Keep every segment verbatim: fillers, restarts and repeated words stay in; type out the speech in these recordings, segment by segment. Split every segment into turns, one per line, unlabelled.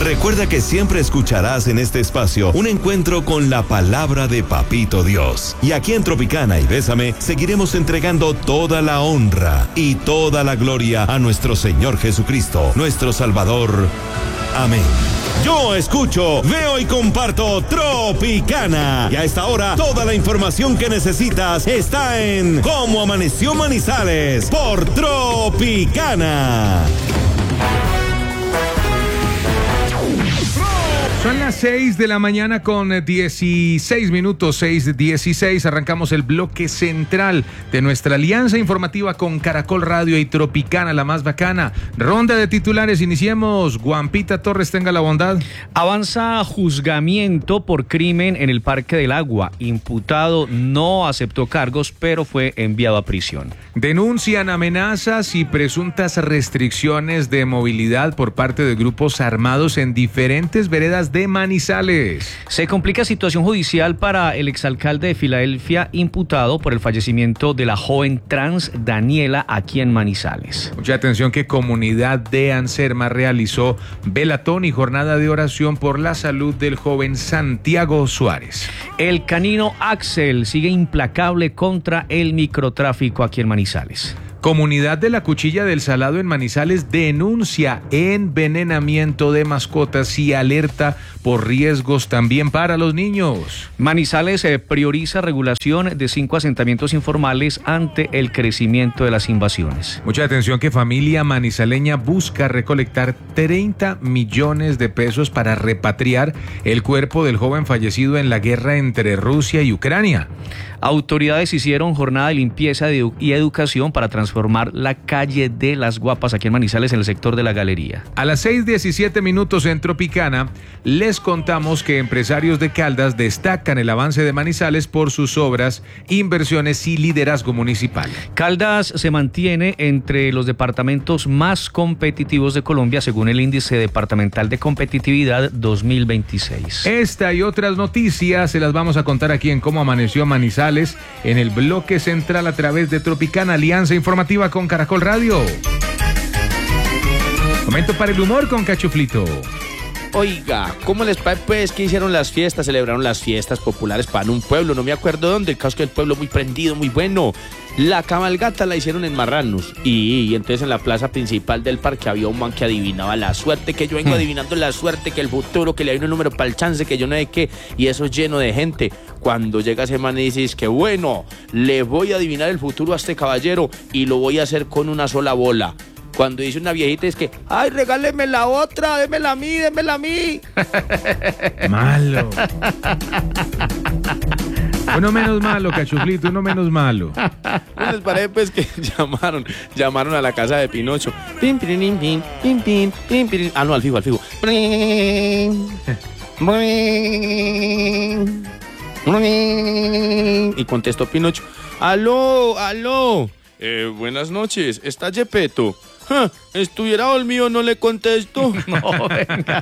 Recuerda que siempre escucharás en este espacio un encuentro con la palabra de Papito Dios. Y aquí en Tropicana y Bésame seguiremos entregando toda la honra y toda la gloria a nuestro Señor Jesucristo, nuestro Salvador. Amén. Yo escucho, veo y comparto Tropicana. Y a esta hora, toda la información que necesitas está en Cómo Amaneció Manizales por Tropicana.
Son las seis de la mañana con dieciséis minutos, seis dieciséis. Arrancamos el bloque central de nuestra alianza informativa con Caracol Radio y Tropicana, la más bacana. Ronda de titulares, iniciemos. Guampita Torres, tenga la bondad.
Avanza juzgamiento por crimen en el Parque del Agua. Imputado no aceptó cargos, pero fue enviado a prisión.
Denuncian amenazas y presuntas restricciones de movilidad por parte de grupos armados en diferentes veredas de Manizales.
Se complica situación judicial para el exalcalde de Filadelfia, imputado por el fallecimiento de la joven trans Daniela aquí en Manizales.
Mucha atención que Comunidad de Anserma realizó velatón y jornada de oración por la salud del joven Santiago Suárez.
El canino Axel sigue implacable contra el microtráfico aquí en Manizales.
Comunidad de la Cuchilla del Salado en Manizales denuncia envenenamiento de mascotas y alerta por riesgos también para los niños.
Manizales eh, prioriza regulación de cinco asentamientos informales ante el crecimiento de las invasiones.
Mucha atención que familia manizaleña busca recolectar treinta millones de pesos para repatriar el cuerpo del joven fallecido en la guerra entre Rusia y Ucrania.
Autoridades hicieron jornada de limpieza y educación para transformar la calle de Las Guapas aquí en Manizales en el sector de la Galería.
A las seis diecisiete minutos en Tropicana les contamos que empresarios de Caldas destacan el avance de Manizales por sus obras, inversiones y liderazgo municipal.
Caldas se mantiene entre los departamentos más competitivos de Colombia según el índice departamental de competitividad dos mil veintiséis.
Esta y otras noticias se las vamos a contar aquí en Cómo Amaneció Manizales en el bloque central a través de Tropicana, alianza informativa con Caracol Radio. Momento para el humor con Cachuflito.
Oiga, ¿cómo les parece pues que hicieron las fiestas? Celebraron las fiestas populares para un pueblo, no me acuerdo dónde, el caso que el pueblo muy prendido, muy bueno. La cabalgata la hicieron en Marranos y, y entonces en la plaza principal del parque había un man que adivinaba la suerte, que yo vengo adivinando la suerte, que el futuro, que le hay un número para el chance, que yo no sé qué, y eso lleno de gente. Cuando llega ese man y dices que bueno, le voy a adivinar el futuro a este caballero y lo voy a hacer con una sola bola. Cuando dice una viejita es que, ay, regáleme la otra, démela a mí, démela a mí.
Malo. Uno menos malo, Cachuflito, uno menos malo.
¿No les parece pues que llamaron, llamaron a la casa de Pinocho? Pim, pim, pim, pim, pim, pim, pim, pim. Ah, no, al fijo, al fijo. Y contestó Pinocho, aló, aló. Eh, buenas noches, ¿está Gepetto? Ja, estuviera dormido, no le contesto.
No, venga.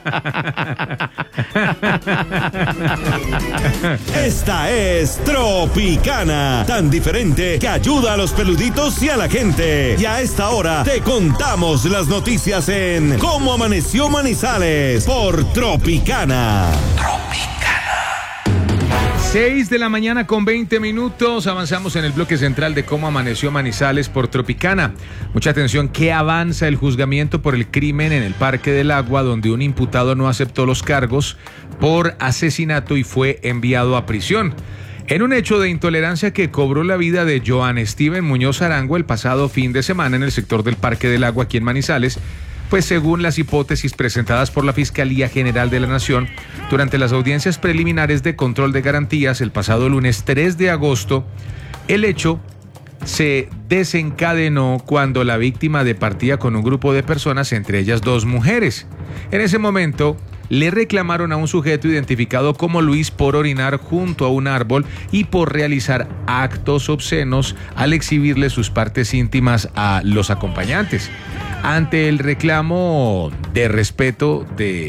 Esta es Tropicana, tan diferente que ayuda a los peluditos y a la gente. Y a esta hora te contamos las noticias en Cómo Amaneció Manizales por Tropicana. Tropicana.
seis de la mañana con veinte minutos, avanzamos en el bloque central de Cómo Amaneció Manizales por Tropicana. Mucha atención que avanza el juzgamiento por el crimen en el Parque del Agua, donde un imputado no aceptó los cargos por asesinato y fue enviado a prisión. En un hecho de intolerancia que cobró la vida de Joan Steven Muñoz Arango el pasado fin de semana en el sector del Parque del Agua aquí en Manizales, pues según las hipótesis presentadas por la Fiscalía General de la Nación durante las audiencias preliminares de control de garantías el pasado lunes tres de agosto, el hecho se desencadenó cuando la víctima departía con un grupo de personas, entre ellas dos mujeres. En ese momento le reclamaron a un sujeto identificado como Luis por orinar junto a un árbol y por realizar actos obscenos al exhibirle sus partes íntimas a los acompañantes. Ante el reclamo de respeto de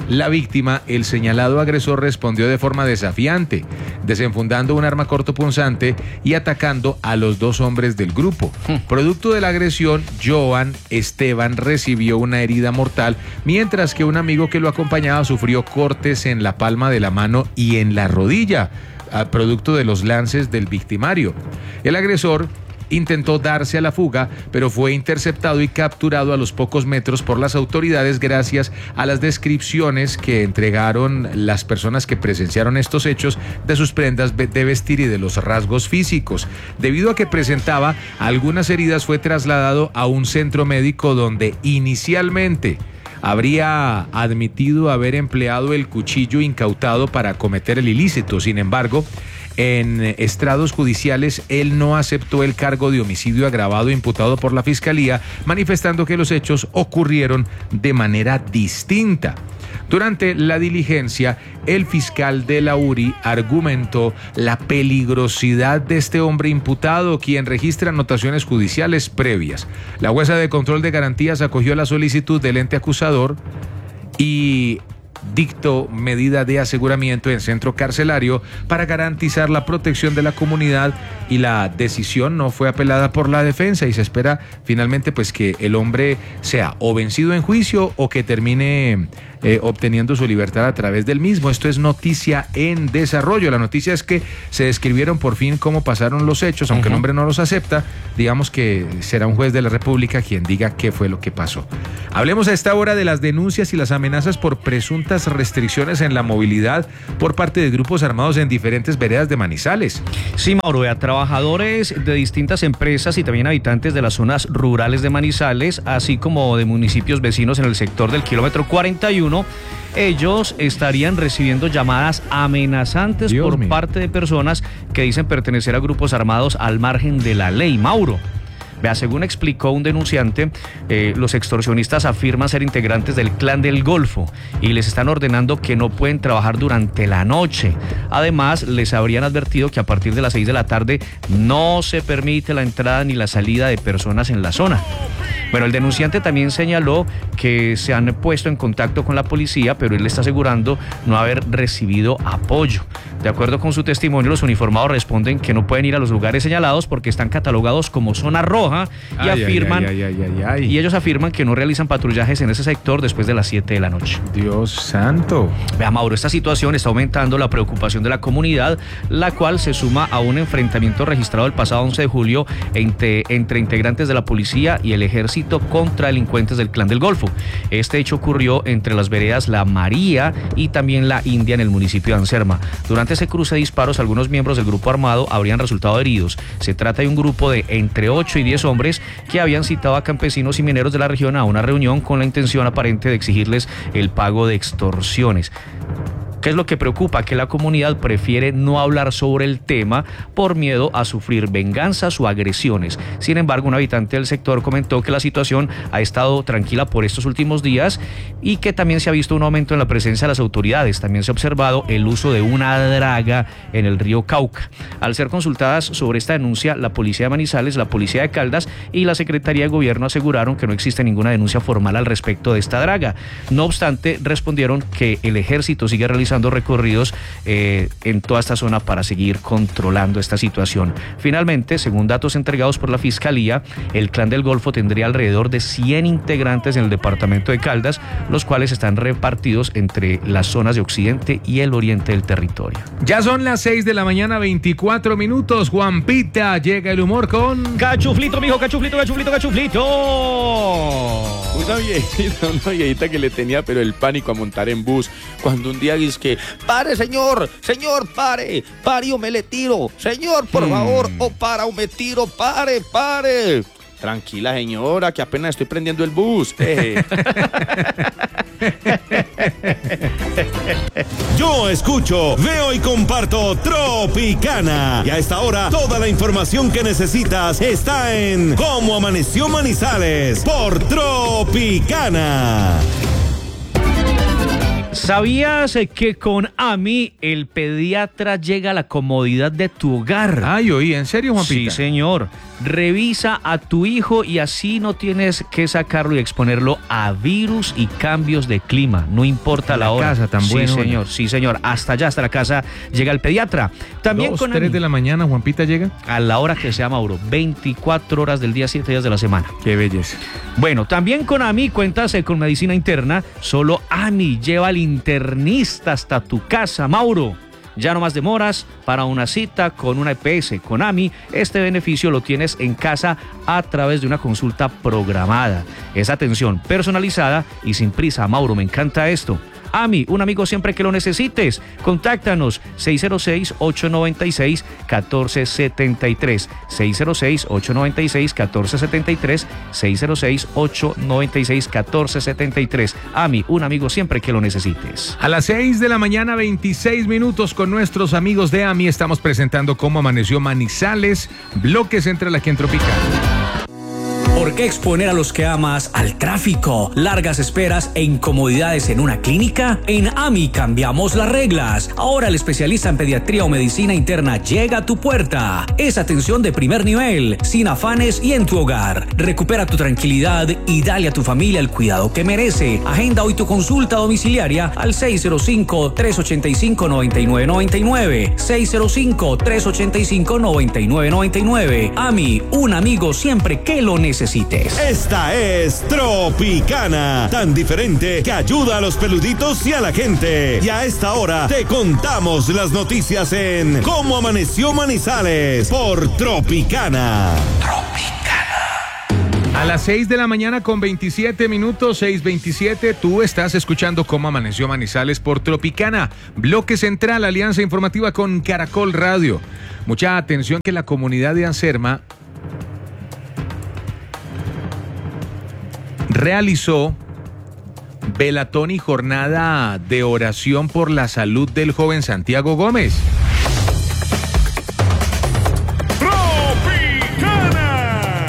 la víctima, el señalado agresor respondió de forma desafiante, desenfundando un arma cortopunzante y atacando a los dos hombres del grupo. Producto de la agresión, Joan Esteban recibió una herida mortal, mientras que un amigo que lo acompañaba sufrió cortes en la palma de la mano y en la rodilla, producto de los lances del victimario. El agresor intentó darse a la fuga, pero fue interceptado y capturado a los pocos metros por las autoridades gracias a las descripciones que entregaron las personas que presenciaron estos hechos de sus prendas de vestir y de los rasgos físicos. Debido a que presentaba algunas heridas, fue trasladado a un centro médico donde inicialmente habría admitido haber empleado el cuchillo incautado para cometer el ilícito. Sin embargo, en estrados judiciales, él no aceptó el cargo de homicidio agravado imputado por la Fiscalía, manifestando que los hechos ocurrieron de manera distinta. Durante la diligencia, el fiscal de la U R I argumentó la peligrosidad de este hombre imputado, quien registra anotaciones judiciales previas. La jueza de control de garantías acogió la solicitud del ente acusador y dictó medida de aseguramiento en centro carcelario para garantizar la protección de la comunidad, y la decisión no fue apelada por la defensa y se espera finalmente pues que el hombre sea o vencido en juicio o que termine eh, obteniendo su libertad a través del mismo. Esto es noticia en desarrollo. La noticia es que se describieron por fin cómo pasaron los hechos, aunque uh-huh. el hombre no los acepta. Digamos que será un juez de la República quien diga qué fue lo que pasó. Hablemos a esta hora de las denuncias y las amenazas por presuntas restricciones en la movilidad por parte de grupos armados en diferentes veredas de Manizales.
Sí, Mauro, a trabajadores de distintas empresas y también habitantes de las zonas rurales de Manizales, así como de municipios vecinos en el sector del kilómetro cuarenta y uno, ellos estarían recibiendo llamadas amenazantes Dios por mío. parte de personas que dicen pertenecer a grupos armados al margen de la ley. Mauro, vea, según explicó un denunciante, eh, los extorsionistas afirman ser integrantes del Clan del Golfo y les están ordenando que no pueden trabajar durante la noche. Además, les habrían advertido que a partir de las seis de la tarde no se permite la entrada ni la salida de personas en la zona. Bueno, el denunciante también señaló que se han puesto en contacto con la policía, pero él está asegurando no haber recibido apoyo. De acuerdo con su testimonio, los uniformados responden que no pueden ir a los lugares señalados porque están catalogados como zona roja y ay, afirman ay, ay, ay, ay, ay. y ellos afirman que no realizan patrullajes en ese sector después de las siete de la noche.
Dios santo.
Vea, Mauro, esta situación está aumentando la preocupación de la comunidad, la cual se suma a un enfrentamiento registrado el pasado once de julio entre, entre integrantes de la policía y el ejército contra delincuentes del Clan del Golfo. Este hecho ocurrió entre las veredas La María y también La India en el municipio de Anserma. Durante ese cruce de disparos, algunos miembros del grupo armado habrían resultado heridos. Se trata de un grupo de entre ocho y diez hombres que habían citado a campesinos y mineros de la región a una reunión con la intención aparente de exigirles el pago de extorsiones. ¿Qué es lo que preocupa? Que la comunidad prefiere no hablar sobre el tema por miedo a sufrir venganzas o agresiones. Sin embargo, un habitante del sector comentó que la situación ha estado tranquila por estos últimos días y que también se ha visto un aumento en la presencia de las autoridades. También se ha observado el uso de una draga en el río Cauca. Al ser consultadas sobre esta denuncia, la Policía de Manizales, la Policía de Caldas y la Secretaría de Gobierno aseguraron que no existe ninguna denuncia formal al respecto de esta draga. No obstante, respondieron que el ejército sigue realizando recorridos eh, en toda esta zona para seguir controlando esta situación. Finalmente, según datos entregados por la Fiscalía, el Clan del Golfo tendría alrededor de cien integrantes en el departamento de Caldas, los cuales están repartidos entre las zonas de occidente y el oriente del territorio.
Ya son las seis de la mañana, veinticuatro minutos. Juanpita, llega el humor con...
Cachuflito, mijo, cachuflito, cachuflito, cachuflito.
Una viejita, una viejita que le tenía pero el pánico a montar en bus. Cuando un día dice que, pare señor, señor, pare, pare o me le tiro, señor, por hmm. favor, o para o me tiro, pare, pare. Tranquila señora, que apenas estoy prendiendo el bus. Eh.
Yo escucho, veo y comparto Tropicana. Y a esta hora, toda la información que necesitas está en Cómo Amaneció Manizales por Tropicana.
¿Sabías que con A M I el pediatra llega a la comodidad de tu hogar?
Ay, oí, ¿en serio, Juanpita?
Sí, señor. Revisa a tu hijo y así no tienes que sacarlo y exponerlo a virus y cambios de clima. No importa la,
la
hora.
casa tan
sí,
bueno.
señor. Sí, señor. Hasta allá, hasta la casa llega el pediatra. También
Dos,
con
tres
A M I.
de la mañana, Juanpita llega.
A la hora que sea, Mauro. veinticuatro horas del día, siete días de la semana.
Qué belleza.
Bueno, también con A M I cuentas con medicina interna. Solo A M I lleva al internista hasta tu casa, Mauro. Ya no más demoras para una cita con una E P S. Con A M I, este beneficio lo tienes en casa a través de una consulta programada. Es atención personalizada y sin prisa. Mauro, me encanta esto. A M I, un amigo siempre que lo necesites. Contáctanos seis cero seis, ocho nueve seis, uno cuatro siete tres. seis cero seis, ocho nueve seis, uno cuatro siete tres. seis cero seis, ocho nueve seis, uno cuatro siete tres. A M I, un amigo siempre que lo necesites.
A las seis de la mañana, veintiséis minutos, con nuestros amigos de A M I estamos presentando cómo amaneció Manizales, bloque central aquí en Tropicana.
¿Por qué exponer a los que amas al tráfico, largas esperas e incomodidades en una clínica? En A M I cambiamos las reglas. Ahora el especialista en pediatría o medicina interna llega a tu puerta. Es atención de primer nivel, sin afanes y en tu hogar. Recupera tu tranquilidad y dale a tu familia el cuidado que merece. Agenda hoy tu consulta domiciliaria al seis cero cinco, tres ocho cinco, nueve nueve nueve nueve. seis cero cinco, tres ocho cinco, nueve nueve nueve nueve. A M I, un amigo siempre que lo necesites.
Esta es Tropicana, tan diferente que ayuda a los peluditos y a la gente. Y a esta hora te contamos las noticias en Cómo Amaneció Manizales por Tropicana. Tropicana.
A las seis de la mañana con veintisiete minutos, seis veintisiete, tú estás escuchando Cómo Amaneció Manizales por Tropicana. Bloque central, alianza informativa con Caracol Radio. Mucha atención que la comunidad de Anserma realizó velatón y jornada de oración por la salud del joven Santiago Gómez.
Tropicana.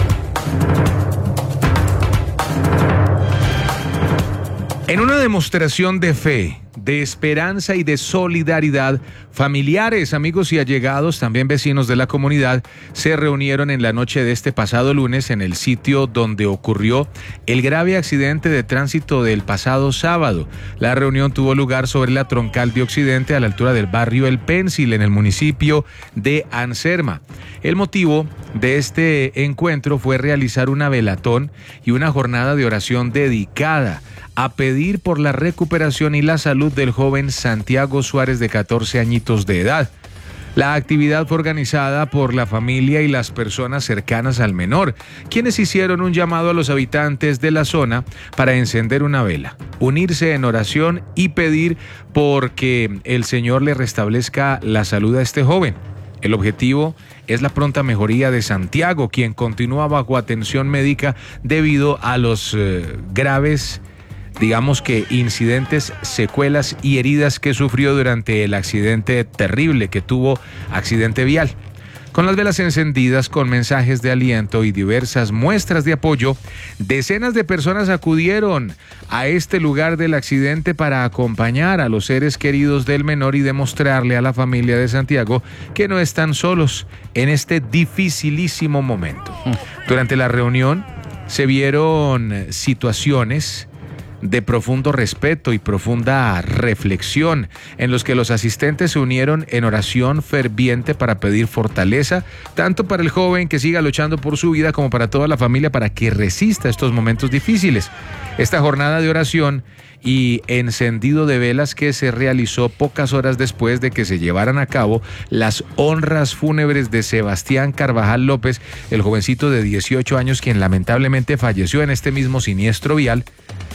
En una demostración de fe, de esperanza y de solidaridad, familiares, amigos y allegados, también vecinos de la comunidad, se reunieron en la noche de este pasado lunes en el sitio donde ocurrió el grave accidente de tránsito del pasado sábado. La reunión tuvo lugar sobre la troncal de Occidente a la altura del barrio El Pénsil, en el municipio de Anserma. El motivo de este encuentro fue realizar una velatón y una jornada de oración dedicada a pedir por la recuperación y la salud del joven Santiago Suárez, de catorce añitos de edad. La actividad fue organizada por la familia y las personas cercanas al menor, quienes hicieron un llamado a los habitantes de la zona para encender una vela, unirse en oración y pedir por que el Señor le restablezca la salud a este joven. El objetivo es la pronta mejoría de Santiago, quien continúa bajo atención médica debido a los eh, graves digamos que incidentes, secuelas y heridas que sufrió durante el accidente terrible que tuvo, accidente vial. Con las velas encendidas, con mensajes de aliento y diversas muestras de apoyo, decenas de personas acudieron a este lugar del accidente para acompañar a los seres queridos del menor y demostrarle a la familia de Santiago que no están solos en este dificilísimo momento. Durante la reunión se vieron situaciones de profundo respeto y profunda reflexión, en los que los asistentes se unieron en oración ferviente para pedir fortaleza, tanto para el joven que siga luchando por su vida como para toda la familia para que resista estos momentos difíciles. Esta jornada de oración y encendido de velas que se realizó pocas horas después de que se llevaran a cabo las honras fúnebres de Sebastián Carvajal López, el jovencito de dieciocho años quien lamentablemente falleció en este mismo siniestro vial,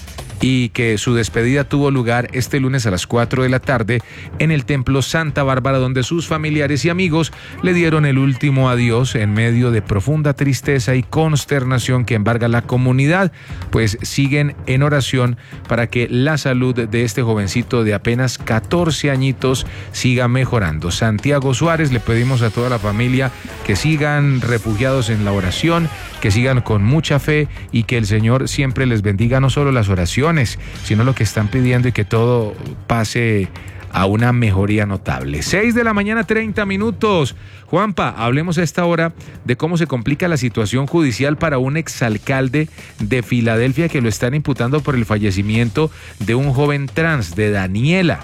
y que su despedida tuvo lugar este lunes a las cuatro de la tarde en el Templo Santa Bárbara, donde sus familiares y amigos le dieron el último adiós en medio de profunda tristeza y consternación que embarga la comunidad, pues siguen en oración para que la salud de este jovencito de apenas catorce añitos siga mejorando. Santiago Suárez, le pedimos a toda la familia que sigan refugiados en la oración, que sigan con mucha fe y que el Señor siempre les bendiga no solo las oraciones, situaciones, sino lo que están pidiendo y que todo pase a una mejoría notable. seis de la mañana, treinta minutos. Juanpa, hablemos a esta hora de cómo se complica la situación judicial para un exalcalde de Filadelfia que lo están imputando por el fallecimiento de un joven trans, de Daniela.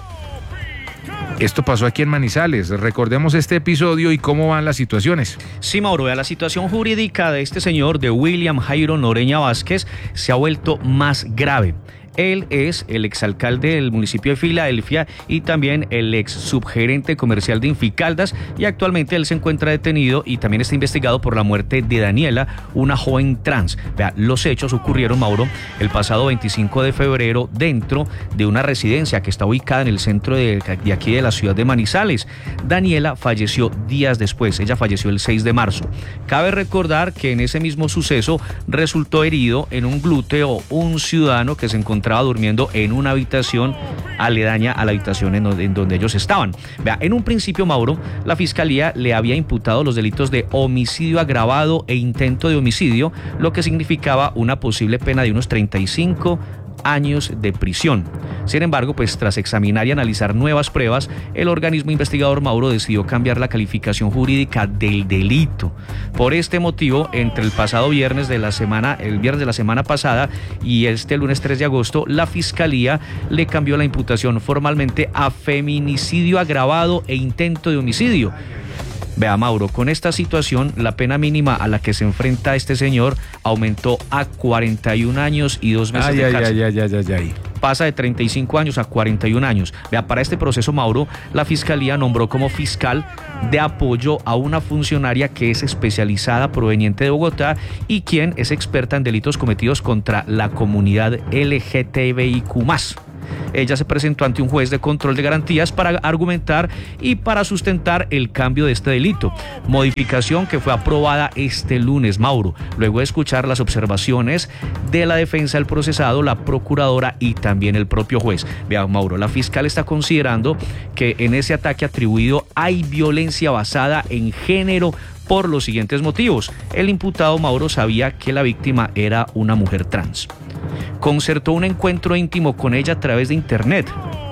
Esto pasó aquí en Manizales. Recordemos este episodio y cómo van las situaciones.
Sí, Mauro, la situación jurídica de este señor, de William Jairo Noreña Vázquez, se ha vuelto más grave. Él es el exalcalde del municipio de Filadelfia y también el ex subgerente comercial de Inficaldas, y actualmente él se encuentra detenido y también está investigado por la muerte de Daniela, una joven trans. Vea, los hechos ocurrieron, Mauro, el pasado veinticinco de febrero dentro de una residencia que está ubicada en el centro de, de aquí de la ciudad de Manizales. Daniela falleció días después, ella falleció el seis de marzo. Cabe recordar que en ese mismo suceso resultó herido en un glúteo un ciudadano que se encontraba durmiendo en una habitación aledaña a la habitación en donde, en donde ellos estaban. Vea, en un principio, Mauro, la fiscalía le había imputado los delitos de homicidio agravado e intento de homicidio, lo que significaba una posible pena de unos treinta y cinco años de prisión. Sin embargo, pues tras examinar y analizar nuevas pruebas, el organismo investigador, Mauro, decidió cambiar la calificación jurídica del delito. Por este motivo, entre el pasado viernes de la semana, el viernes de la semana pasada y este lunes tres de agosto, la fiscalía le cambió la imputación formalmente a feminicidio agravado e intento de homicidio. Vea, Mauro, con esta situación, la pena mínima a la que se enfrenta este señor aumentó a cuarenta y un años y dos meses
ay,
de
ay,
cárcel.
Ay, ay, ay, ay, ay.
Pasa de treinta y cinco años a cuarenta y un años. Vea, para este proceso, Mauro, la fiscalía nombró como fiscal de apoyo a una funcionaria que es especializada proveniente de Bogotá y quien es experta en delitos cometidos contra la comunidad L G T B I Q más. Ella se presentó ante un juez de control de garantías para argumentar y para sustentar el cambio de este delito. Modificación que fue aprobada este lunes, Mauro, luego de escuchar las observaciones de la defensa del procesado, la procuradora y también el propio juez. Vea, Mauro, la fiscal está considerando que en ese ataque atribuido hay violencia basada en género por los siguientes motivos. El imputado, Mauro, sabía que la víctima era una mujer trans. Concertó un encuentro íntimo con ella a través de internet.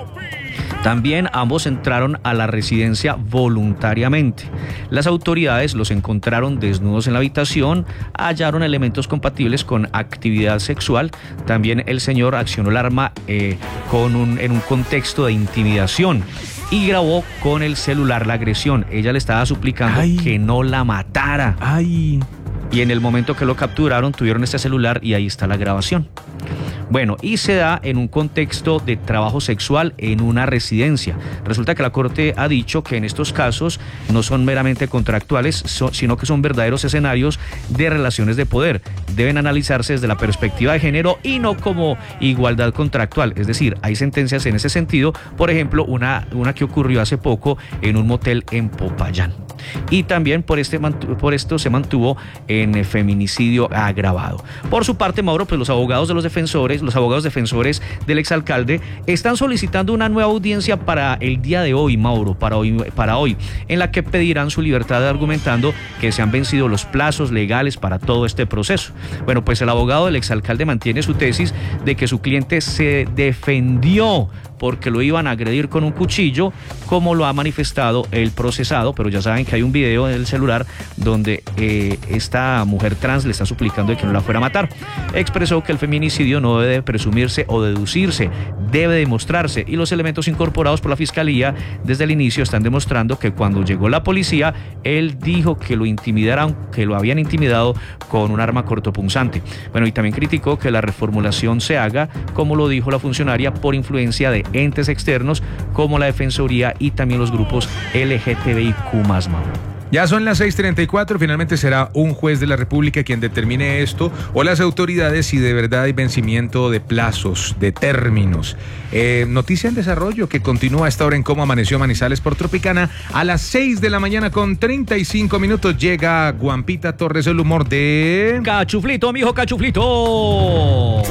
También ambos entraron a la residencia voluntariamente. Las autoridades los encontraron desnudos en la habitación, hallaron elementos compatibles con actividad sexual. También el señor accionó el arma eh, con un, en un contexto de intimidación y grabó con el celular la agresión. Ella le estaba suplicando Ay. que no la matara.
Ay.
Y en el momento que lo capturaron, tuvieron este celular y ahí está la grabación. Bueno, y se da en un contexto de trabajo sexual en una residencia. Resulta que la Corte ha dicho que en estos casos no son meramente contractuales, so, sino que son verdaderos escenarios de relaciones de poder. Deben analizarse desde la perspectiva de género y no como igualdad contractual. Es decir, hay sentencias en ese sentido. Por ejemplo, una, una que ocurrió hace poco en un motel en Popayán. Y también por, este, por esto se mantuvo en feminicidio agravado. Por su parte, Mauro, pues los abogados de los defensores, los abogados defensores del exalcalde están solicitando una nueva audiencia para el día de hoy, Mauro, para hoy, para hoy, en la que pedirán su libertad argumentando que se han vencido los plazos legales para todo este proceso. Bueno, pues el abogado del exalcalde mantiene su tesis de que su cliente se defendió porque lo iban a agredir con un cuchillo, como lo ha manifestado el procesado, pero ya saben que hay un video en el celular donde eh, esta mujer trans le está suplicando de que no la fuera a matar. Expresó que el feminicidio no debe presumirse o deducirse, debe demostrarse, y los elementos incorporados por la fiscalía desde el inicio están demostrando que cuando llegó la policía, él dijo que lo intimidaron, que lo habían intimidado con un arma cortopunzante. Bueno, y también criticó que la reformulación se haga, como lo dijo la funcionaria, por influencia de entes externos como la Defensoría y también los grupos L G T B I Q más, Mauro.
Ya son las seis treinta y cuatro, finalmente será un juez de la República quien determine esto, o las autoridades, si de verdad hay vencimiento de plazos, de términos. Eh, noticia en desarrollo que continúa a esta hora en Cómo Amaneció Manizales por Tropicana. A las seis de la mañana con treinta y cinco minutos llega Guampita Torres, el humor de...
Cachuflito, mijo, cachuflito.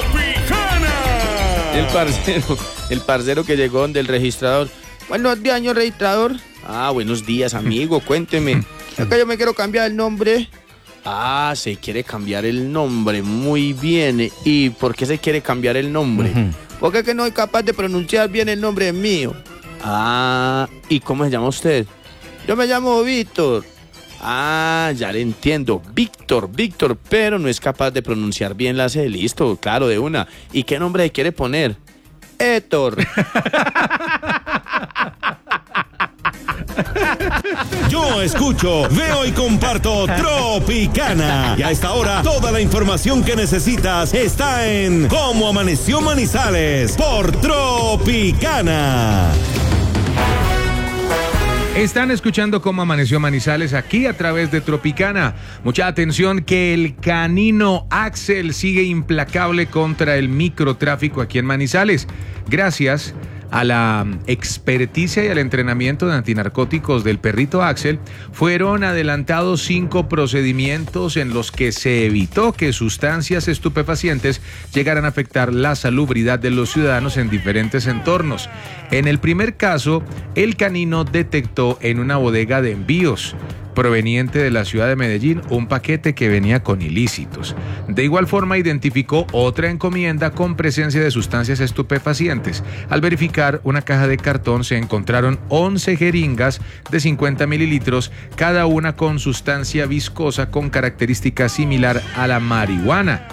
El parcero, el parcero que llegó donde el registrador. Buenos días, señor registrador. Ah, buenos días, amigo, cuénteme. Es que yo me quiero cambiar el nombre. Ah, se quiere cambiar el nombre, muy bien. ¿Y por qué se quiere cambiar el nombre? Uh-huh. Porque es que no soy capaz de pronunciar bien el nombre mío. Ah, ¿y cómo se llama usted? Yo me llamo Víctor. Ah, ya le entiendo. Víctor, Víctor, pero no es capaz de pronunciar bien la C. Listo, claro, de una. ¿Y qué nombre le quiere poner? Héctor.
Yo escucho, veo y comparto Tropicana. Y a esta hora, toda la información que necesitas está en Cómo Amaneció Manizales por Tropicana.
Están escuchando Cómo Amaneció Manizales aquí a través de Tropicana. Mucha atención que el canino Axel sigue implacable contra el microtráfico aquí en Manizales. Gracias a la experticia y al entrenamiento de antinarcóticos del perrito Axel, fueron adelantados cinco procedimientos en los que se evitó que sustancias estupefacientes llegaran a afectar la salubridad de los ciudadanos en diferentes entornos. En el primer caso, el canino detectó en una bodega de envíos proveniente de la ciudad de Medellín un paquete que venía con ilícitos. De igual forma, identificó otra encomienda con presencia de sustancias estupefacientes. Al verificar una caja de cartón se encontraron once jeringas de cincuenta mililitros, cada una con sustancia viscosa con característica similar a la marihuana,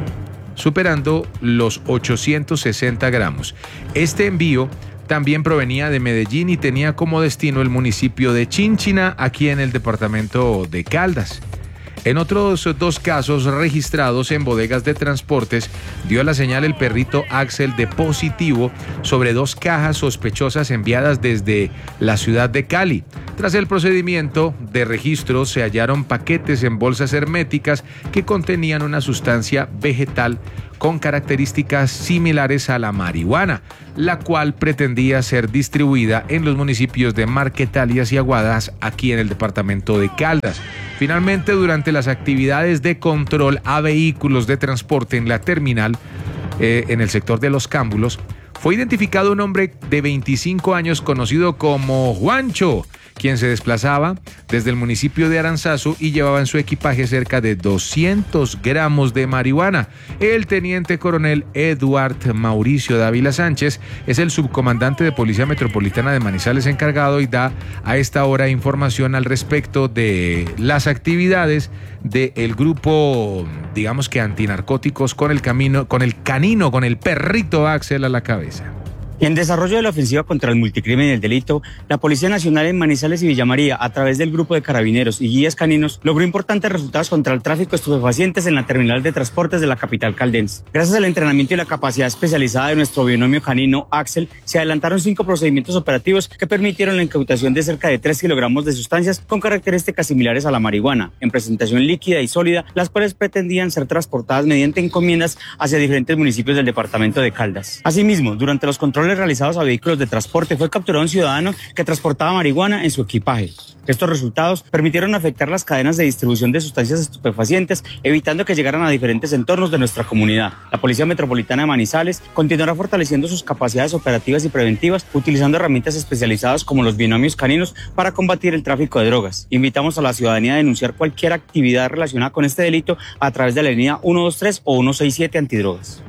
superando los ochocientos sesenta gramos. Este envío también provenía de Medellín y tenía como destino el municipio de Chinchina, aquí en el departamento de Caldas. En otros dos casos registrados en bodegas de transportes, dio la señal el perrito Axel de positivo sobre dos cajas sospechosas enviadas desde la ciudad de Cali. Tras el procedimiento de registro se hallaron paquetes en bolsas herméticas que contenían una sustancia vegetal con características similares a la marihuana, la cual pretendía ser distribuida en los municipios de Marquetalias y Aguadas, aquí en el departamento de Caldas. Finalmente, durante las actividades de control a vehículos de transporte en la terminal, eh, en el sector de Los Cámbulos, fue identificado un hombre de veinticinco años conocido como Juancho, quien se desplazaba desde el municipio de Aranzazu y llevaba en su equipaje cerca de doscientos gramos de marihuana. El teniente coronel Eduard Mauricio Dávila Sánchez es el subcomandante de Policía Metropolitana de Manizales encargado y da a esta hora información al respecto de las actividades del grupo, digamos que antinarcóticos, con el camino, con el canino, con el perrito Axel a la cabeza.
Y en desarrollo de la ofensiva contra el multicrimen y el delito, la Policía Nacional en Manizales y Villa María, a través del grupo de carabineros y guías caninos, logró importantes resultados contra el tráfico de estupefacientes en la terminal de transportes de la capital caldense. Gracias al entrenamiento y la capacidad especializada de nuestro binomio canino Axel, se adelantaron cinco procedimientos operativos que permitieron la incautación de cerca de tres kilogramos de sustancias con características similares a la marihuana, en presentación líquida y sólida, las cuales pretendían ser transportadas mediante encomiendas hacia diferentes municipios del departamento de Caldas. Asimismo, durante los controles realizados a vehículos de transporte fue capturado un ciudadano que transportaba marihuana en su equipaje. Estos resultados permitieron afectar las cadenas de distribución de sustancias estupefacientes, evitando que llegaran a diferentes entornos de nuestra comunidad. La Policía Metropolitana de Manizales continuará fortaleciendo sus capacidades operativas y preventivas, utilizando herramientas especializadas como los binomios caninos para combatir el tráfico de drogas. Invitamos a la ciudadanía a denunciar cualquier actividad relacionada con este delito a través de la línea uno dos tres o uno seis siete antidrogas.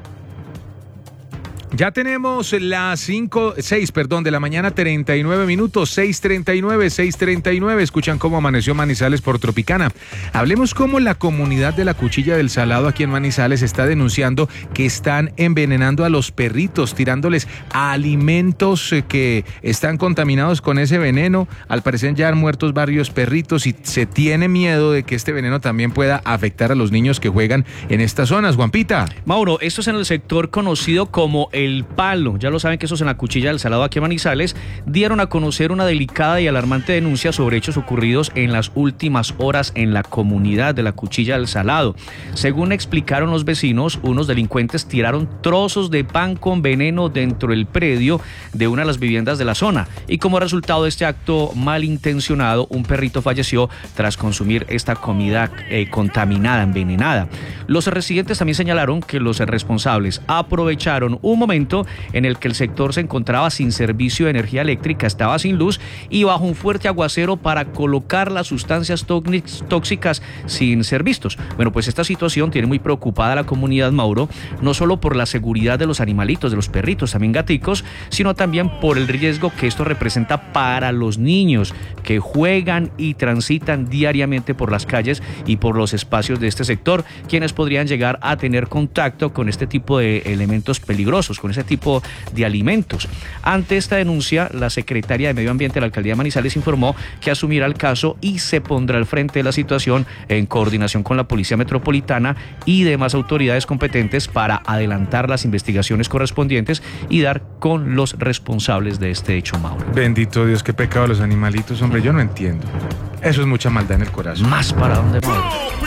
Ya tenemos las cinco, seis, perdón, de la mañana, treinta y nueve minutos, seis treinta y nueve, seis treinta y nueve. Escuchan Cómo Amaneció Manizales por Tropicana. Hablemos cómo la comunidad de la Cuchilla del Salado aquí en Manizales está denunciando que están envenenando a los perritos, tirándoles alimentos que están contaminados con ese veneno. Al parecer ya han muerto varios perritos y se tiene miedo de que este veneno también pueda afectar a los niños que juegan en estas zonas. Juanpita.
Mauro, esto es en el sector conocido como El Palo. Ya lo saben que esos en la Cuchilla del Salado aquí en Manizales dieron a conocer una delicada y alarmante denuncia sobre hechos ocurridos en las últimas horas en la comunidad de la Cuchilla del Salado. Según explicaron los vecinos, unos delincuentes tiraron trozos de pan con veneno dentro del predio de una de las viviendas de la zona y como resultado de este acto malintencionado, un perrito falleció tras consumir esta comida eh, contaminada, envenenada. Los residentes también señalaron que los responsables aprovecharon un momento momento en el que el sector se encontraba sin servicio de energía eléctrica, estaba sin luz y bajo un fuerte aguacero para colocar las sustancias tóxicas sin ser vistos. Bueno, pues esta situación tiene muy preocupada a la comunidad, Mauro, no solo por la seguridad de los animalitos, de los perritos, también gaticos, sino también por el riesgo que esto representa para los niños que juegan y transitan diariamente por las calles y por los espacios de este sector, quienes podrían llegar a tener contacto con este tipo de elementos peligrosos, con ese tipo de alimentos. Ante esta denuncia, la secretaria de Medio Ambiente de la Alcaldía de Manizales informó que asumirá el caso y se pondrá al frente de la situación en coordinación con la Policía Metropolitana y demás autoridades competentes para adelantar las investigaciones correspondientes y dar con los responsables de este hecho, Mauro.
Bendito Dios, qué pecado los animalitos, hombre, yo no entiendo. Eso es mucha maldad en el corazón.
¿Más para dónde, Mauro?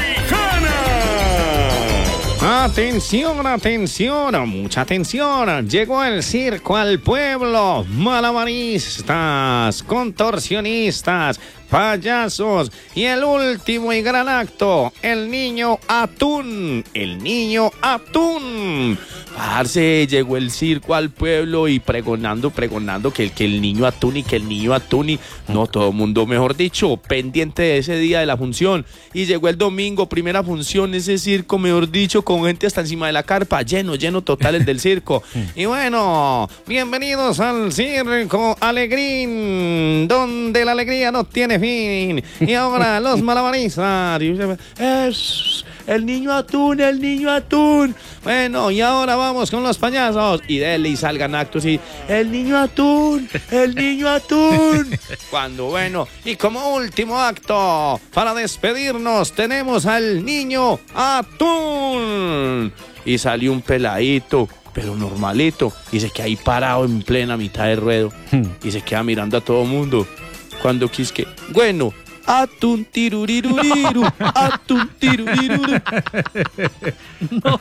Atención, atención, mucha atención. Llegó el circo al pueblo. Malabaristas, contorsionistas, payasos y el último y gran acto, el niño atún, el niño atún. Parce, llegó el circo al pueblo y pregonando, pregonando que el, que el niño atún y que el niño atún y no, todo el mundo, mejor dicho, pendiente de ese día de la función. Y llegó el domingo, primera función, ese circo, mejor dicho, con gente hasta encima de la carpa, lleno, lleno total el del circo. Y bueno, bienvenidos al circo Alegrín, donde la alegría no tiene fin. Y ahora los malabaristas. Es el niño atún, el niño atún. Bueno, y ahora vamos con los payasos. Y dele y salgan actos y el niño atún, el niño atún. Cuando, bueno, y como último acto, para despedirnos, tenemos al niño atún. Y salió un peladito, pero normalito, y se queda ahí parado en plena mitad del ruedo. Y se queda mirando a todo mundo. Cuando quisque, bueno, atún tiruriruriru, atún tiruriruru.
No.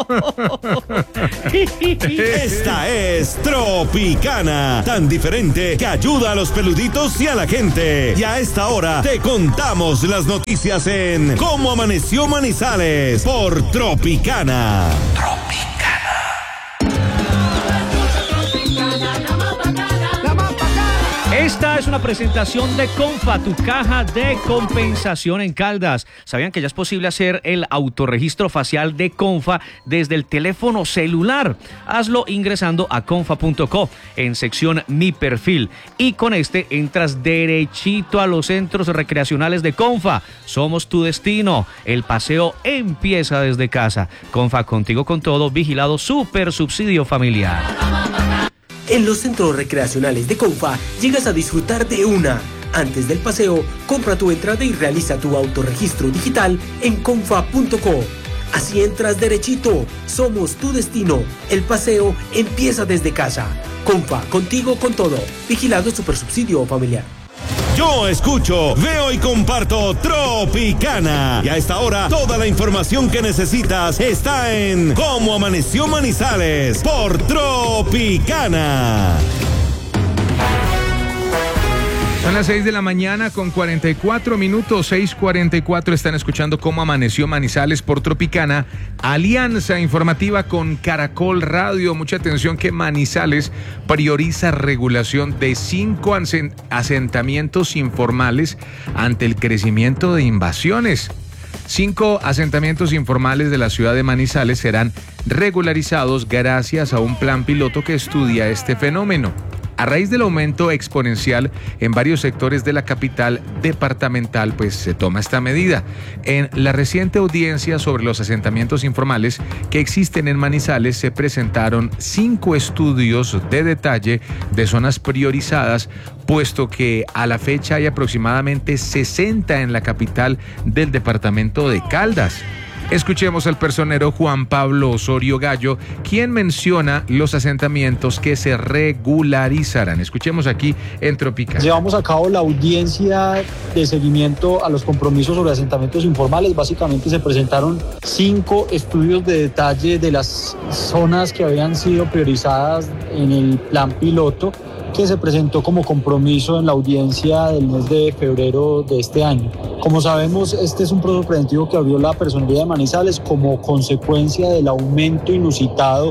Esta es Tropicana, tan diferente que ayuda a los peluditos y a la gente. Y a esta hora te contamos las noticias en Cómo Amaneció Manizales por Tropicana. Tropicana.
Esta es una presentación de Confa, tu caja de compensación en Caldas. ¿Sabían que ya es posible hacer el autorregistro facial de Confa desde el teléfono celular? Hazlo ingresando a confa punto co en sección Mi Perfil. Y con este entras derechito a los centros recreacionales de Confa. Somos tu destino. El paseo empieza desde casa. Confa, contigo con todo, vigilado, super subsidio familiar.
En los centros recreacionales de Confa llegas a disfrutar de una. Antes del paseo, compra tu entrada y realiza tu autorregistro digital en confa punto co. Así entras derechito. Somos tu destino. El paseo empieza desde casa. Confa, contigo con todo. Vigilado Supersubsidio Familiar.
Yo escucho, veo y comparto Tropicana. Y a esta hora, toda la información que necesitas está en Cómo Amaneció Manizales por Tropicana.
Son las seis de la mañana con cuarenta y cuatro minutos, seis cuarenta y cuatro. Están escuchando Cómo Amaneció Manizales por Tropicana. Alianza informativa con Caracol Radio. Mucha atención que Manizales prioriza regulación de cinco asentamientos informales ante el crecimiento de invasiones. Cinco asentamientos informales de la ciudad de Manizales serán regularizados gracias a un plan piloto que estudia este fenómeno. A raíz del aumento exponencial en varios sectores de la capital departamental, pues se toma esta medida. En la reciente audiencia sobre los asentamientos informales que existen en Manizales se presentaron cinco estudios de detalle de zonas priorizadas, puesto que a la fecha hay aproximadamente sesenta en la capital del departamento de Caldas. Escuchemos al personero Juan Pablo Osorio Gallo, quien menciona los asentamientos que se regularizarán. Escuchemos aquí en Tropicana.
Llevamos a cabo la audiencia de seguimiento a los compromisos sobre asentamientos informales. Básicamente se presentaron cinco estudios de detalle de las zonas que habían sido priorizadas en el plan piloto, que se presentó como compromiso en la audiencia del mes de febrero de este año. Como sabemos, este es un proceso preventivo que abrió la Personería de Manizales como consecuencia del aumento inusitado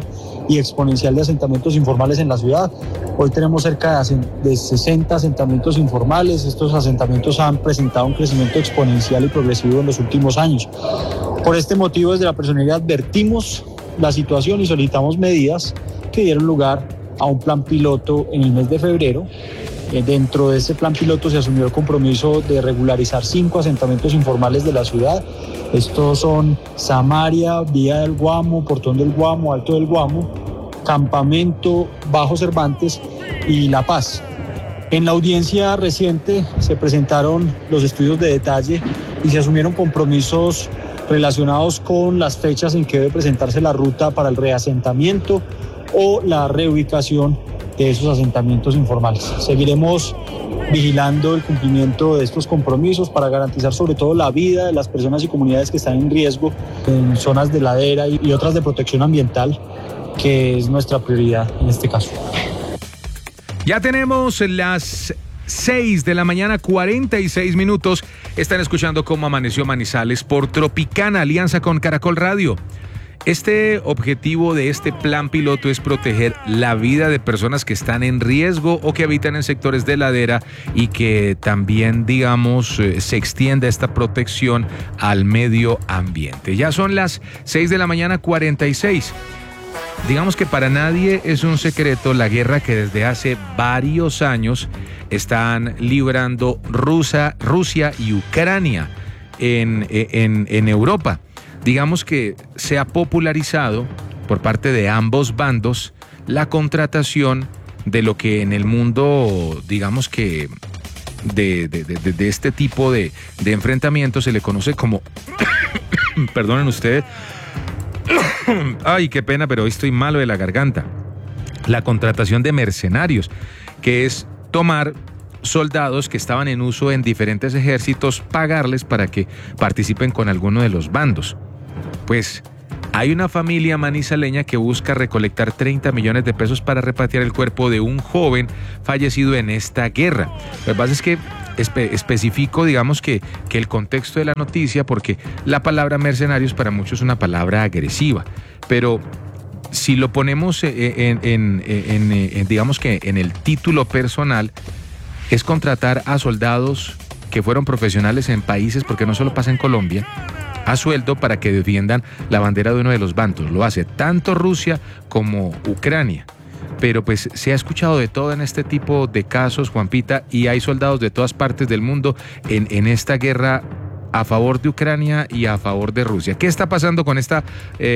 y exponencial de asentamientos informales en la ciudad. Hoy tenemos cerca de sesenta asentamientos informales. Estos asentamientos han presentado un crecimiento exponencial y progresivo en los últimos años. Por este motivo, desde la personería advertimos la situación y solicitamos medidas que dieron lugar a un plan piloto en el mes de febrero. Dentro de este plan piloto se asumió el compromiso de regularizar cinco asentamientos informales de la ciudad. Estos son Samaria, Vía del Guamo, Portón del Guamo, Alto del Guamo, Campamento, Bajo Cervantes y La Paz. En la audiencia reciente se presentaron los estudios de detalle y se asumieron compromisos relacionados con las fechas en que debe presentarse la ruta para el reasentamiento o la reubicación de esos asentamientos informales. Seguiremos vigilando el cumplimiento de estos compromisos para garantizar sobre todo la vida de las personas y comunidades que están en riesgo en zonas de ladera y otras de protección ambiental, que es nuestra prioridad en este caso.
Ya tenemos las seis de la mañana, cuarenta y seis minutos. Están escuchando Cómo Amaneció Manizales por Tropicana, alianza con Caracol Radio. Este objetivo de este plan piloto es proteger la vida de personas que están en riesgo o que habitan en sectores de ladera y que también, digamos, se extienda esta protección al medio ambiente. Ya son las seis de la mañana, cuarenta y seis. Digamos que para nadie es un secreto la guerra que desde hace varios años están librando Rusia, Rusia y Ucrania en, en, en Europa. Digamos que se ha popularizado por parte de ambos bandos la contratación de lo que en el mundo, digamos que de, de, de, de este tipo de, de enfrentamientos se le conoce como, perdonen ustedes, ay, qué pena, pero hoy estoy malo de la garganta, la contratación de mercenarios, que es tomar soldados que estaban en uso en diferentes ejércitos, pagarles para que participen con alguno de los bandos. Pues hay una familia manizaleña que busca recolectar treinta millones de pesos para repatriar el cuerpo de un joven fallecido en esta guerra. Lo que pasa es que espe- especifico, digamos que, que el contexto de la noticia, porque la palabra mercenarios para muchos es una palabra agresiva, pero si lo ponemos en, en, en, en, en digamos que en el título personal, es contratar a soldados que fueron profesionales en países, porque no solo pasa en Colombia, a sueldo para que defiendan la bandera de uno de los bandos. Lo hace tanto Rusia como Ucrania. Pero pues se ha escuchado de todo en este tipo de casos, Juanpita, y hay soldados de todas partes del mundo en, en esta guerra a favor de Ucrania y a favor de Rusia. ¿Qué está pasando con esta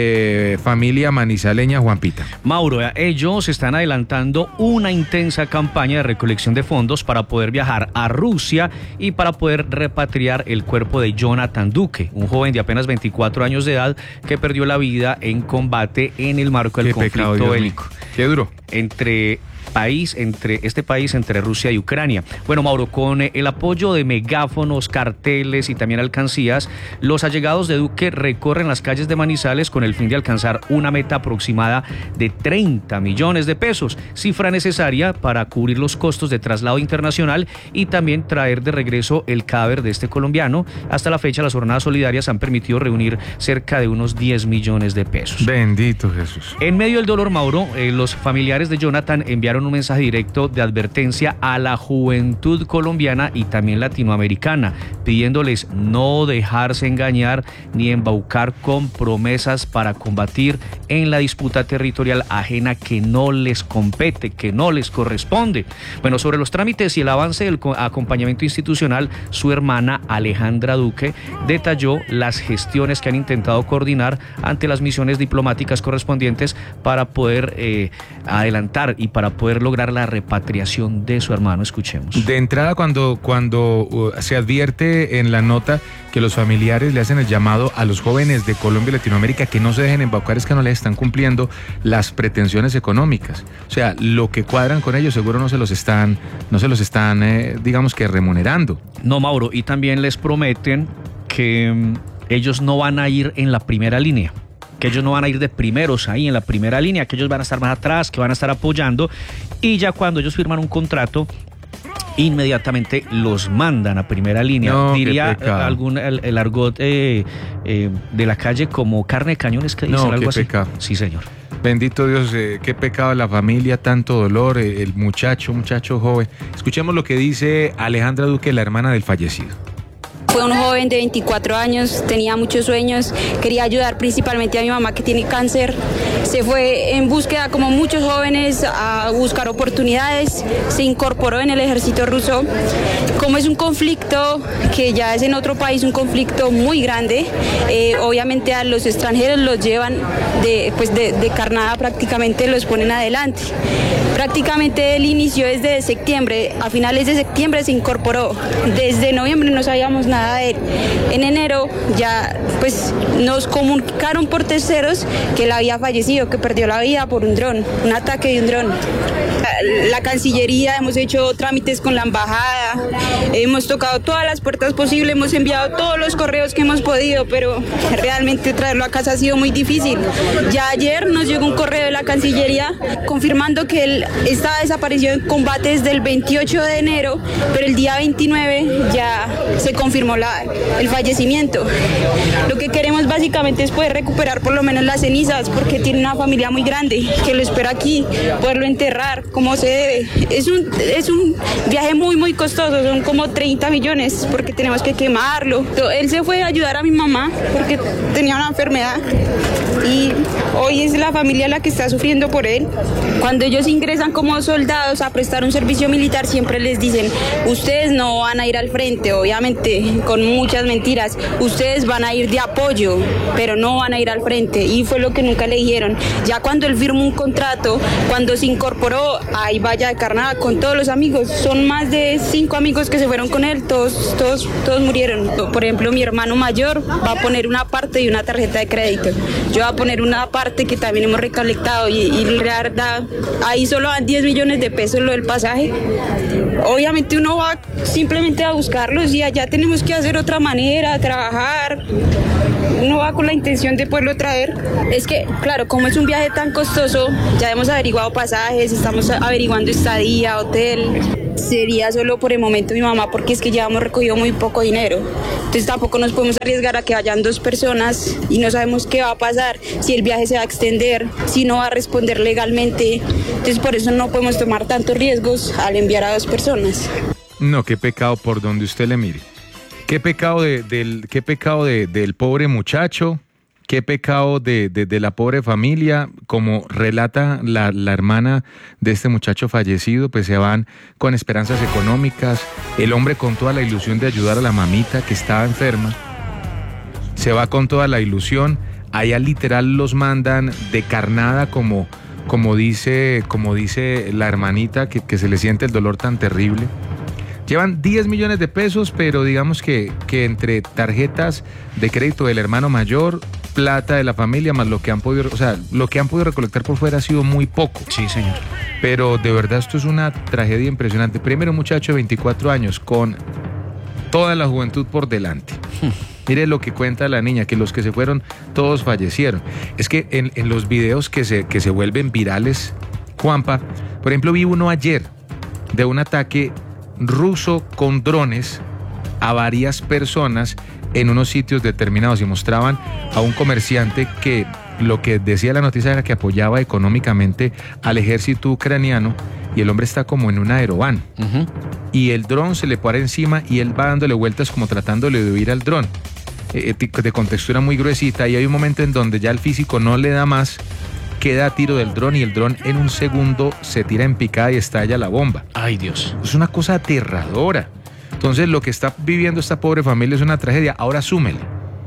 eh, familia manizaleña, Juanpita?
Mauro, ellos están adelantando una intensa campaña de recolección de fondos para poder viajar a Rusia y para poder repatriar el cuerpo de Jonathan Duque, un joven de apenas veinticuatro años de edad que perdió la vida en combate en el marco del
Qué
conflicto
pecado,
bélico.
Qué duro.
Entre país, entre este país, entre Rusia y Ucrania. Bueno, Mauro, con el apoyo de megáfonos, carteles y también alcancías, los allegados de Duque recorren las calles de Manizales con el fin de alcanzar una meta aproximada de treinta millones de pesos, cifra necesaria para cubrir los costos de traslado internacional y también traer de regreso el cadáver de este colombiano. Hasta la fecha, las jornadas solidarias han permitido reunir cerca de unos diez millones de pesos.
Bendito Jesús.
En medio del dolor, Mauro, eh, los familiares de Jonathan enviaron un mensaje directo de advertencia a la juventud colombiana y también latinoamericana, pidiéndoles no dejarse engañar ni embaucar con promesas para combatir en la disputa territorial ajena que no les compete, que no les corresponde. Bueno, sobre los trámites y el avance del acompañamiento institucional, su hermana Alejandra Duque detalló las gestiones que han intentado coordinar ante las misiones diplomáticas correspondientes para poder eh, adelantar y para poder lograr la repatriación de su hermano. Escuchemos.
De entrada, cuando, cuando uh, se advierte en la nota que los familiares le hacen el llamado a los jóvenes de Colombia y Latinoamérica que no se dejen embaucar, es que no les están cumpliendo las pretensiones económicas. O sea, lo que cuadran con ellos seguro no se los están, no se los están, eh, digamos que remunerando.
No, Mauro, y también les prometen que um, ellos no van a ir en la primera línea, que ellos no van a ir de primeros ahí en la primera línea, que ellos van a estar más atrás, que van a estar apoyando, y ya cuando ellos firman un contrato, inmediatamente los mandan a primera línea.
No,
diría algún el, el argot eh, eh, de la calle como carne de cañón, es que dicen
no,
algo así.
Pecado.
Sí, señor.
Bendito Dios, eh, qué pecado la familia, tanto dolor, eh, el muchacho, muchacho joven. Escuchemos lo que dice Alejandra Duque, la hermana del fallecido.
Fue un joven de veinticuatro años, tenía muchos sueños, quería ayudar principalmente a mi mamá que tiene cáncer. Se fue en búsqueda, como muchos jóvenes, a buscar oportunidades, se incorporó en el ejército ruso. Como es un conflicto que ya es en otro país, un conflicto muy grande, eh, obviamente a los extranjeros los llevan de, pues de, de carnada, prácticamente los ponen adelante. Prácticamente él inició desde septiembre, a finales de septiembre se incorporó. Desde noviembre no sabíamos nada de él. En enero ya pues nos comunicaron por terceros que él había fallecido, que perdió la vida por un dron, un ataque de un dron. La, la Cancillería, hemos hecho trámites con la embajada, hemos tocado todas las puertas posibles, hemos enviado todos los correos que hemos podido, pero realmente traerlo a casa ha sido muy difícil. Ya ayer nos llegó un correo de la Cancillería confirmando que él estaba desaparecido en combate desde el veintiocho de enero, pero el día veintinueve ya se confirmó la, el fallecimiento. Lo que queremos básicamente es poder recuperar por lo menos las cenizas, porque tiene una familia muy grande que lo espera aquí, poderlo enterrar como se debe. Es un, es un viaje muy muy costoso, son como treinta millones porque tenemos que quemarlo. Él se fue a ayudar a mi mamá porque tenía una enfermedad y hoy es la familia la que está sufriendo por él. Cuando ellos ingresan como soldados a prestar un servicio militar, siempre les dicen: ustedes no van a ir al frente, obviamente con muchas mentiras, ustedes van a ir de apoyo, pero no van a ir al frente, y fue lo que nunca le dijeron. Ya cuando él firmó un contrato, cuando se incorporó, ahí vaya de carnada con todos los amigos, son más de cinco amigos que se fueron con él, todos, todos, todos murieron. Por ejemplo, mi hermano mayor va a poner una parte de una tarjeta de crédito, yo voy a poner una parte que también hemos recolectado, y, y la verdad, ahí solo dan diez millones de pesos lo del pasaje. Obviamente uno va simplemente a buscarlos y allá tenemos que hacer otra manera, trabajar. Uno va con la intención de poderlo traer. Es que, claro, como es un viaje tan costoso, ya hemos averiguado pasajes, estamos averiguando estadía, hotel. Sería solo por el momento mi mamá, porque es que ya hemos recogido muy poco dinero. Entonces tampoco nos podemos arriesgar a que vayan dos personas y no sabemos qué va a pasar, si el viaje se va a extender, si no va a responder legalmente. Entonces por eso no podemos tomar tantos riesgos al enviar a dos personas.
No, qué pecado por donde usted le mire. Qué pecado de, del, qué pecado de, del pobre muchacho, qué pecado de, de, de la pobre familia. Como relata la, la hermana de este muchacho fallecido, pues se van con esperanzas económicas, el hombre con toda la ilusión de ayudar a la mamita que estaba enferma, se va con toda la ilusión, allá literal los mandan de carnada, como, como, dice, como dice la hermanita, que, que se le siente el dolor tan terrible. Llevan diez millones de pesos, pero digamos que, que entre tarjetas de crédito del hermano mayor, plata de la familia, más lo que han podido, o sea, lo que han podido recolectar por fuera ha sido muy poco.
Sí, señor.
Pero de verdad esto es una tragedia impresionante. Primero, un muchacho de veinticuatro años con toda la juventud por delante. Hmm. Mire lo que cuenta la niña, que los que se fueron todos fallecieron. Es que en, en los videos que se, que se vuelven virales, Juanpa, por ejemplo, vi uno ayer de un ataque ruso con drones a varias personas en unos sitios determinados, y mostraban a un comerciante que lo que decía la noticia era que apoyaba económicamente al ejército ucraniano, y el hombre está como en un aerovan, uh-huh. y el dron se le para encima y él va dándole vueltas como tratándole de huir al dron, eh, de contextura muy gruesita, y hay un momento en donde ya el físico no le da más, queda a tiro del dron, y el dron en un segundo se tira en picada y estalla la bomba.
Ay, Dios.
Es una cosa aterradora. Entonces lo que está viviendo esta pobre familia es una tragedia. Ahora súmele.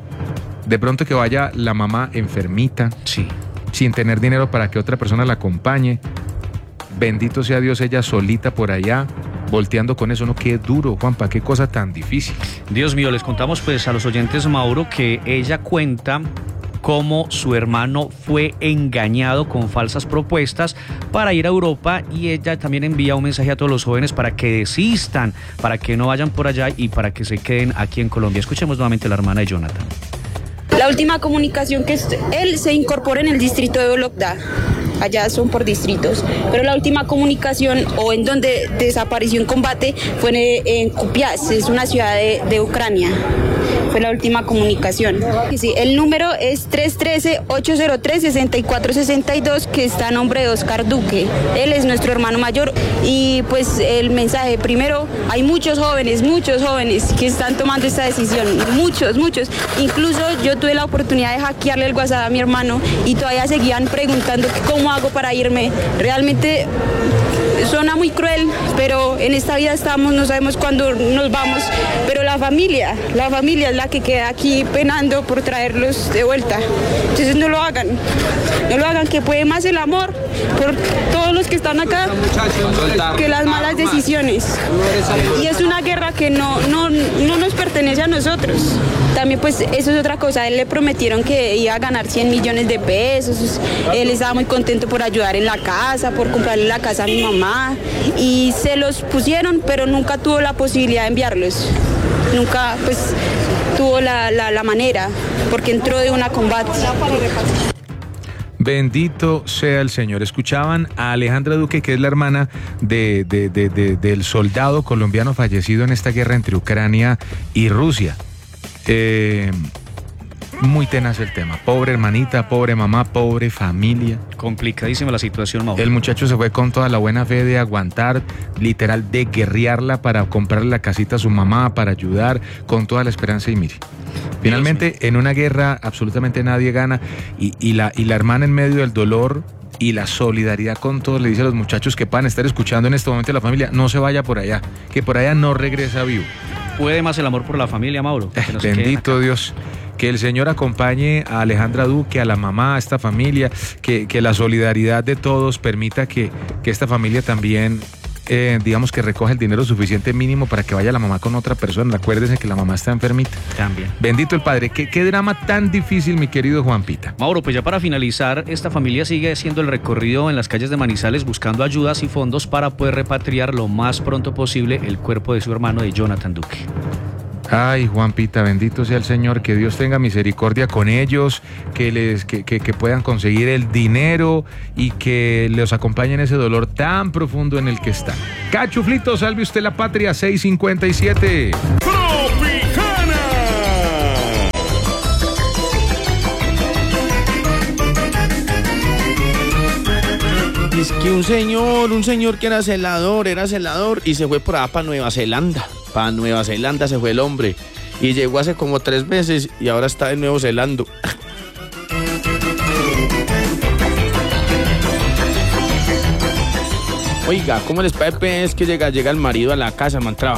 De pronto que vaya la mamá enfermita,
sí,
sin tener dinero para que otra persona la acompañe. Bendito sea Dios, ella solita por allá, volteando con eso. No, qué duro, Juanpa, qué cosa tan difícil.
Dios mío, les contamos pues a los oyentes, Mauro, que ella cuenta cómo su hermano fue engañado con falsas propuestas para ir a Europa, y ella también envía un mensaje a todos los jóvenes para que desistan, para que no vayan por allá y para que se queden aquí en Colombia. Escuchemos nuevamente a la hermana de Jonathan.
La última comunicación, que él se incorpora en el distrito de Vologda. allá son por distritos, pero la última comunicación o en donde desapareció en combate fue en, en Kupiansk, es una ciudad de, de Ucrania. Fue la última comunicación. Sí, el número es tres uno tres, ocho cero tres, seis cuatro seis dos, que está a nombre de Oscar Duque. Él es nuestro hermano mayor y pues el mensaje, primero, hay muchos jóvenes, muchos jóvenes que están tomando esta decisión, muchos, muchos. Incluso yo tuve la oportunidad de hackearle el WhatsApp a mi hermano y todavía seguían preguntando cómo hago para irme. Realmente suena muy cruel, pero en esta vida estamos, no sabemos cuándo nos vamos, pero la familia, la familia es la que queda aquí penando por traerlos de vuelta. Entonces no lo hagan, no lo hagan, que puede más el amor por todos los que están acá que las malas decisiones. Y es una guerra que no, no, no nos pertenece a nosotros. También pues eso es otra cosa, a él le prometieron que iba a ganar cien millones de pesos, él estaba muy contento por ayudar en la casa, por comprarle la casa a mi mamá, y se los pusieron, pero nunca tuvo la posibilidad de enviarlos, nunca pues tuvo la, la, la manera, porque entró de una combate.
Bendito sea el Señor. Escuchaban a Alejandra Duque, que es la hermana de, de, de, de, del soldado colombiano fallecido en esta guerra entre Ucrania y Rusia. Eh, muy tenaz el tema. Pobre hermanita, pobre mamá, pobre familia.
Complicadísima la situación, Mauro.
El muchacho se fue con toda la buena fe de aguantar, literal, de guerrearla para comprarle la casita a su mamá, para ayudar, con toda la esperanza. Y mire, finalmente en una guerra absolutamente nadie gana, y, y, la, y la hermana, en medio del dolor y la solidaridad con todos, le dice a los muchachos que puedan estar escuchando en este momento a la familia: no se vaya por allá, que por allá no regresa vivo.
Puede más el amor por la familia, Mauro.
Eh, bendito Dios. Que el Señor acompañe a Alejandra Duque, a la mamá, a esta familia, que, que la solidaridad de todos permita que, que esta familia también, eh, digamos, que recoja el dinero suficiente mínimo para que vaya la mamá con otra persona. Acuérdense que la mamá está enfermita.
También.
Bendito el Padre. ¿Qué, qué drama tan difícil, mi querido Juanpita?
Mauro, pues ya para finalizar, esta familia sigue haciendo el recorrido en las calles de Manizales buscando ayudas y fondos para poder repatriar lo más pronto posible el cuerpo de su hermano, de Jonathan Duque.
Ay, Juanpita, bendito sea el Señor, que Dios tenga misericordia con ellos, que les que, que, que puedan conseguir el dinero y que los acompañe en ese dolor tan profundo en el que están. Cachuflito, salve usted la patria, seis cincuenta y siete.
¡Tropicana! Es que un señor, un señor que era celador, era celador y se fue por allá para Nueva Zelanda. Para Nueva Zelanda se fue el hombre y llegó hace como tres meses y ahora está en Nueva Zelanda. Oiga, ¿cómo les parece que llega, llega el marido a la casa, man, trabaja